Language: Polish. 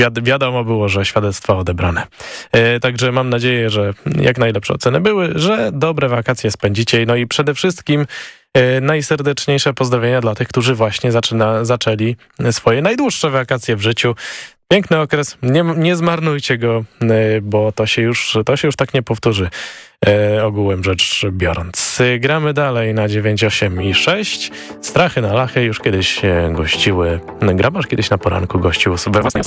wiadomo było, że świadectwa odebrane. Także mam nadzieję, że jak najlepsze oceny były, że dobre wakacje spędzicie. No i przede wszystkim najserdeczniejsze pozdrowienia dla tych, którzy właśnie zaczęli swoje najdłuższe wakacje w życiu. Piękny okres, nie zmarnujcie go, bo to się już tak nie powtórzy, ogółem rzecz biorąc. Gramy dalej na 9, 8 i 6. Strachy na lachy już kiedyś gościły, Grabarz kiedyś na poranku gościł we własnej